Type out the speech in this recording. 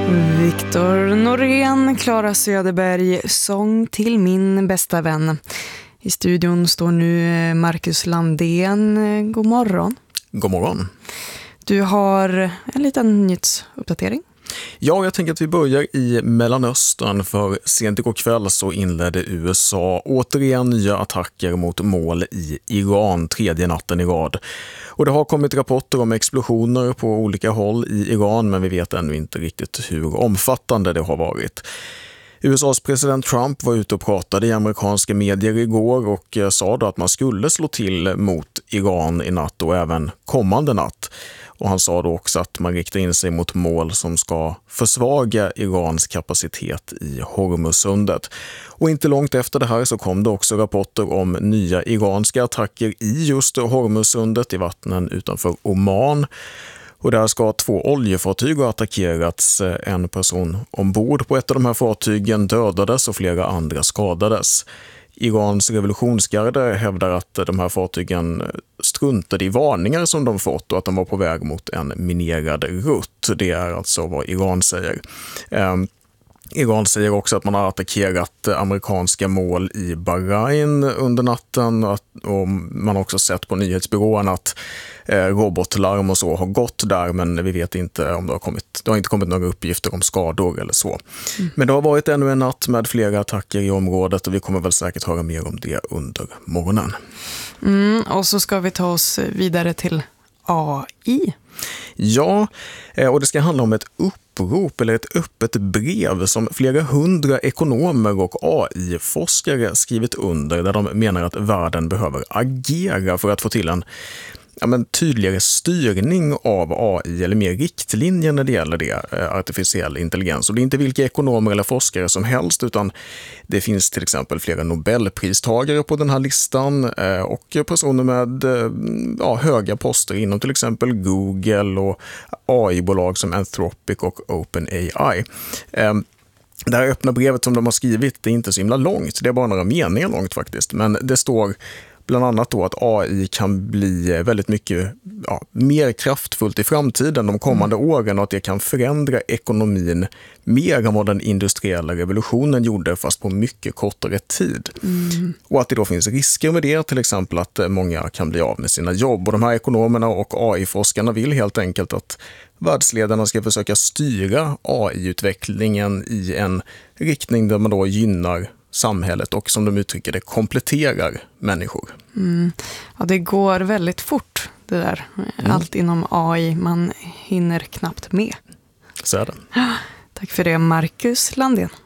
Viktor Norén, Clara Söderberg, sång till min bästa vän. I studion står nu Marcus Landén. God morgon. God morgon. Du har en liten nyhetsuppdatering. Ja, jag tänker att vi börjar i Mellanöstern, för sent igår kväll så inledde USA återigen nya attacker mot mål i Iran, tredje natten i rad. Och det har kommit rapporter om explosioner på olika håll i Iran, men vi vet ännu inte riktigt hur omfattande det har varit. USAs president Trump var ute och pratade i amerikanska medier igår och sa då att man skulle slå till mot Iran i natt och även kommande natt. Och han sa då också att man riktar in sig mot mål som ska försvaga Irans kapacitet i Hormuzsundet. Och inte långt efter det här så kom det också rapporter om nya iranska attacker i just Hormuzsundet, i vattnen utanför Oman. Och där ska 2 oljefartyg ha attackerats. En person ombord på ett av de här fartygen dödades och flera andra skadades. Irans revolutionsgarde hävdar att de här fartygen struntade i varningar som de fått och att de var på väg mot en minerad rutt. Det är alltså vad Iran säger. Iran säger också att man har attackerat amerikanska mål i Bahrain under natten, och man har också sett på nyhetsbyrån att robotlarm och så har gått där, men vi vet inte om det har inte kommit några uppgifter om skador eller så. Men det har varit ännu en natt med flera attacker i området och vi kommer väl säkert höra mer om det under morgonen. Och så ska vi ta oss vidare till AI. Ja, och det ska handla om ett upprop eller ett öppet brev som flera hundra ekonomer och AI-forskare skrivit under, där de menar att världen behöver agera för att få till en tydligare styrning av AI eller mer riktlinjer när det gäller det, artificiell intelligens. Och det är inte vilka ekonomer eller forskare som helst, utan det finns till exempel flera Nobelpristagare på den här listan och personer med höga poster inom till exempel Google och AI-bolag som Anthropic och OpenAI. Det här öppna brevet som de har skrivit, det är inte så himla långt, det är bara några meningar långt faktiskt, men det står bland annat då att AI kan bli väldigt mycket mer kraftfullt i framtiden de kommande åren och att det kan förändra ekonomin mer än vad den industriella revolutionen gjorde, fast på mycket kortare tid. Och att det då finns risker med det, till exempel att många kan bli av med sina jobb. Och de här ekonomerna och AI-forskarna vill helt enkelt att världsledarna ska försöka styra AI-utvecklingen i en riktning där man då gynnar samhället och, som de uttrycker det, kompletterar människor. Ja, det går väldigt fort det där. Allt inom AI, man hinner knappt med. Så är det. Tack för det, Marcus Landén.